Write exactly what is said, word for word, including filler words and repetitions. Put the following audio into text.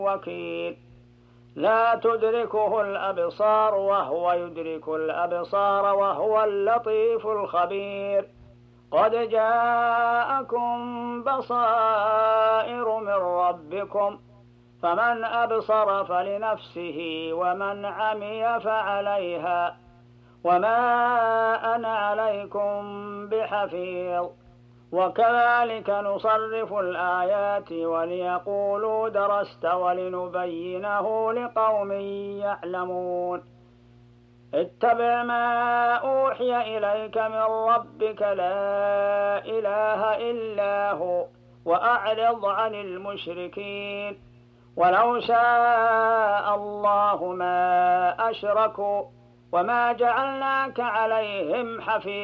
وكيل لا تدركه الأبصار وهو يدرك الأبصار وهو اللطيف الخبير قد جاءكم بصائر من ربكم فمن أبصر فلنفسه ومن عمي فعليها وما أنا عليكم بحفيظ وكذلك نصرف الآيات وليقولوا درست ولنبينه لقوم يعلمون اتبع ما أوحي إليك من ربك لا إله إلا هو وأعرض عن المشركين ولو شاء الله ما أشركوا وما جعلناك عليهم حفيظا